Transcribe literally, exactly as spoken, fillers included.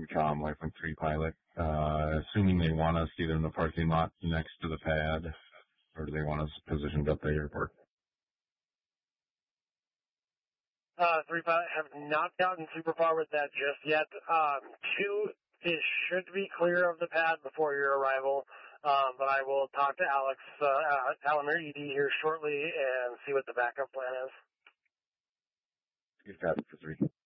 com Lifelink three pilot. Uh, assuming they want us either in the parking lot next to the pad, or do they want us positioned at the airport? Uh, three pilot have not gotten super far with that just yet. Um, two is should be clear of the pad before your arrival. Um, but I will talk to Alex, uh, Alamir E D here shortly and see what the backup plan is. Good copy for three.